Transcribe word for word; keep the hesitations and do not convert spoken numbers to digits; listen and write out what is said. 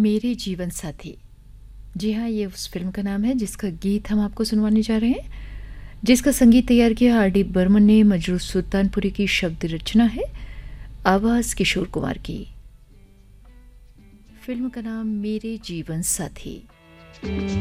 मेरे जीवन साथी। जी हाँ, ये उस फ़िल्म का नाम है जिसका गीत हम आपको सुनवाने जा रहे हैं, जिसका संगीत तैयार किया आर डी बर्मन ने, मजरूह सुल्तानपुरी की शब्द रचना है, आवाज़ किशोर कुमार की। फ़िल्म का नाम मेरे जीवन साथी।